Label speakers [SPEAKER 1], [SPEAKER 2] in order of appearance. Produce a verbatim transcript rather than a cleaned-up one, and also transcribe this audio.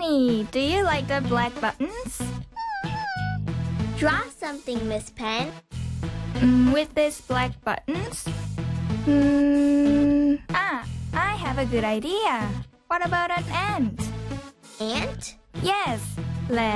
[SPEAKER 1] Penny, do you like the black buttons?
[SPEAKER 2] Draw something, Miss Pen.
[SPEAKER 1] Mm, with these black buttons? Hmm. Ah, I have a good idea. What about an ant?
[SPEAKER 2] Ant?
[SPEAKER 1] Yes. Let's